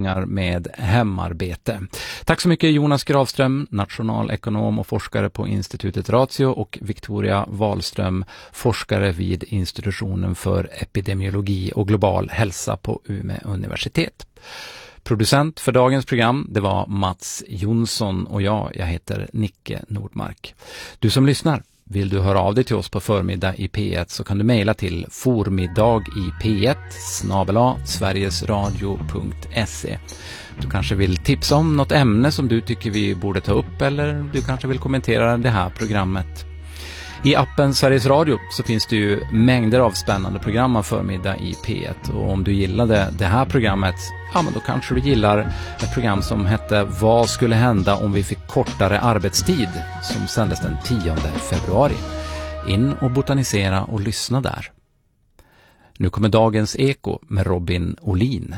utmaningar med hemarbete. Tack så mycket Jonas Gravström, nationalekonom och forskare på institutet Ratio, och Victoria Wahlström, forskare vid institutionen för epidemiologi och global hälsa på Umeå universitet. Producent för dagens program, det var Mats Jonsson, och jag heter Nicke Nordmark. Du som lyssnar, vill du höra av dig till oss på förmiddag i P1 så kan du mejla till formiddag.i p1sverigesradio.se. Du kanske vill tipsa om något ämne som du tycker vi borde ta upp, eller du kanske vill kommentera det här programmet. I appen Sveriges Radio så finns det ju mängder av spännande program av förmiddag i P1, och om du gillade det här programmet, ja, men då kanske du gillar ett program som hette Vad skulle hända om vi fick kortare arbetstid, som sändes den 10 februari. In och botanisera och lyssna där. Nu kommer dagens Eko med Robin Olin.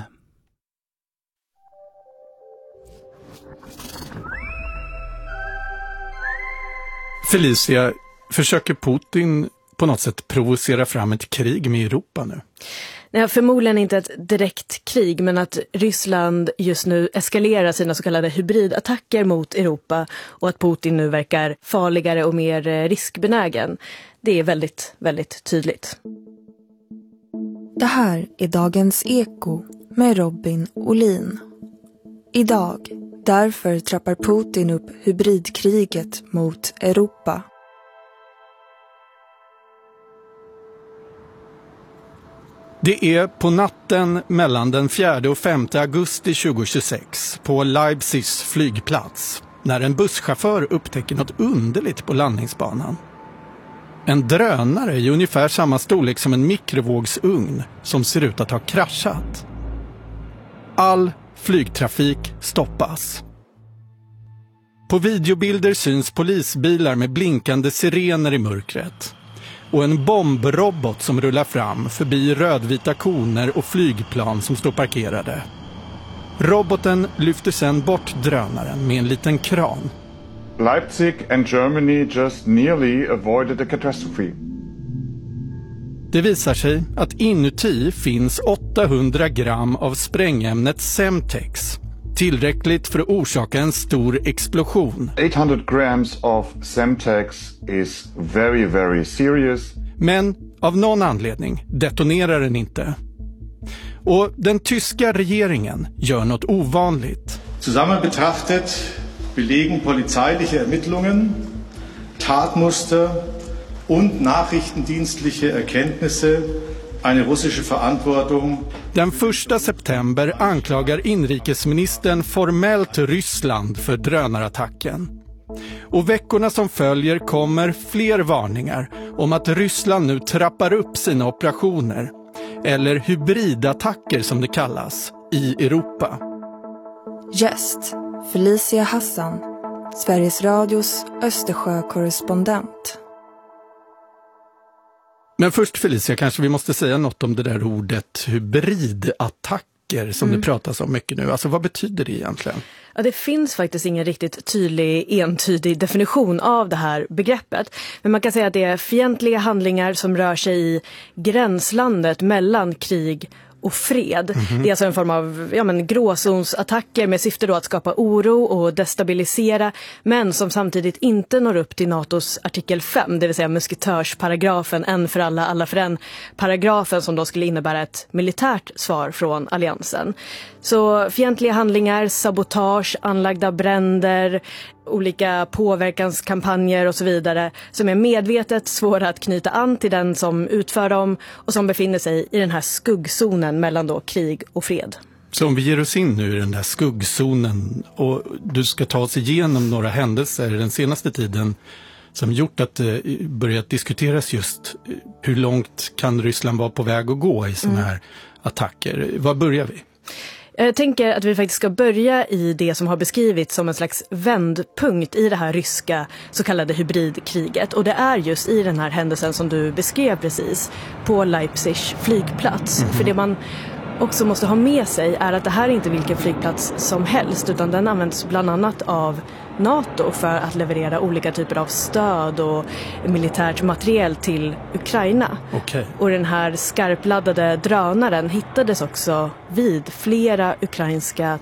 Felicia, försöker Putin på något sätt provocera fram ett krig med Europa nu? Nej, förmodligen inte ett direkt krig, men att Ryssland just nu eskalerar sina så kallade hybridattacker mot Europa, och att Putin nu verkar farligare och mer riskbenägen. Det är väldigt, väldigt tydligt. Det här är dagens Eko med Robin Olin. Idag, därför trappar Putin upp hybridkriget mot Europa. Det är på natten mellan den 4 och 5 augusti 2026 på Leipzigs flygplats när en busschaufför upptäcker något underligt på landningsbanan. En drönare i ungefär samma storlek som en mikrovågsugn som ser ut att ha kraschat. All flygtrafik stoppas. På videobilder syns polisbilar med blinkande sirener i mörkret. Och en bombrobot som rullar fram förbi rödvita koner och flygplan som står parkerade. Roboten lyfter sedan bort drönaren med en liten kran. Leipzig and Germany just nearly avoided a catastrophe. Det visar sig att inuti finns 800 gram av sprängämnet Semtex. Tillräckligt för att orsaka en stor explosion. 800 grams of Semtex is very, very serious. Men av någon anledning detonerar den inte. Och den tyska regeringen gör något ovanligt. Zusammen betrachtet belegen polizeiliche Ermittlungen, Tatmuster und nachrichtendienstliche Erkenntnisse eine russische Verantwortung. Den 1 september anklagar inrikesministern formellt Ryssland för drönarattacken. Och veckorna som följer kommer fler varningar om att Ryssland nu trappar upp sina operationer, eller hybridattacker som det kallas, i Europa. Gäst Felicia Hassan, Sveriges Radios Östersjökorrespondent. Men först Felicia, kanske vi måste säga något om det där ordet hybridattacker som det pratas om mycket nu. Alltså vad betyder det egentligen? Ja, det finns faktiskt ingen riktigt tydlig, entydig definition av det här begreppet. Men man kan säga att det är fientliga handlingar som rör sig i gränslandet mellan krig och fred. Det är alltså en form av gråzonsattacker med syfte då att skapa oro och destabilisera, men som samtidigt inte når upp till NATOs artikel 5, det vill säga musketörsparagrafen, en för alla, alla för en, paragrafen som då skulle innebära ett militärt svar från alliansen. Så fientliga handlingar, sabotage, anlagda bränder, olika påverkanskampanjer och så vidare som är medvetet svåra att knyta an till den som utför dem och som befinner sig i den här skuggzonen mellan då krig och fred. Så om vi ger oss in nu i den där skuggzonen och du ska ta oss igenom några händelser den senaste tiden som gjort att det börjat diskuteras just hur långt kan Ryssland vara på väg att gå i sådana här attacker. Var börjar vi? Jag tänker att vi faktiskt ska börja i det som har beskrivits som en slags vändpunkt i det här ryska så kallade hybridkriget. Och det är just i den här händelsen som du beskrev precis på Leipzigs flygplats. För det man också måste ha med sig är att det här är inte vilken flygplats som helst, utan den används bland annat av NATO för att leverera olika typer av stöd och militärt materiel till Ukraina. Okay. Och den här skarpladdade drönaren hittades också vid flera ukrainska